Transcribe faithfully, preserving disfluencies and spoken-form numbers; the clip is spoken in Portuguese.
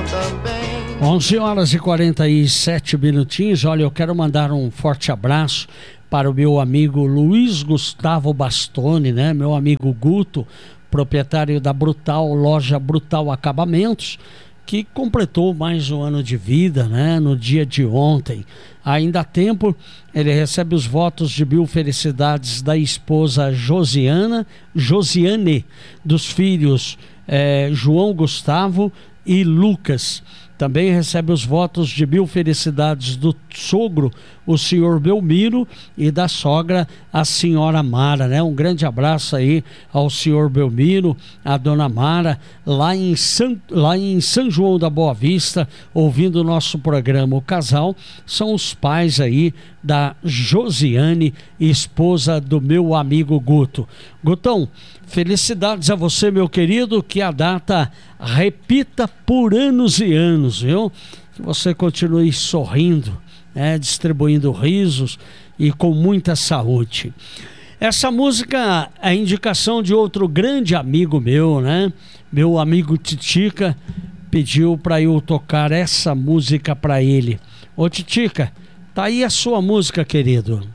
também. onze horas e quarenta e sete minutinhos. Olha, eu quero mandar um forte abraço para o meu amigo Luiz Gustavo Bastoni, né? Meu amigo Guto, proprietário da Brutal, loja Brutal Acabamentos, que completou mais um ano de vida, né? No dia de ontem. Ainda há tempo, ele recebe os votos de mil felicidades da esposa Josiana, Josiane, dos filhos eh, João Gustavo e Lucas. Também recebe os votos de mil felicidades do sogro, o senhor Belmiro, e da sogra, a senhora Mara, né? Um grande abraço aí ao senhor Belmiro, à dona Mara, lá em, San, lá em São João da Boa Vista, ouvindo o nosso programa. O casal são os pais aí da Josiane, esposa do meu amigo Guto. Gutão, felicidades a você, meu querido, que a data repita por anos e anos, viu? Que você continue sorrindo, né? Distribuindo risos e com muita saúde. Essa música é a indicação de outro grande amigo meu, né? Meu amigo Titica pediu para eu tocar essa música para ele. Ô Titica, tá aí a sua música, querido.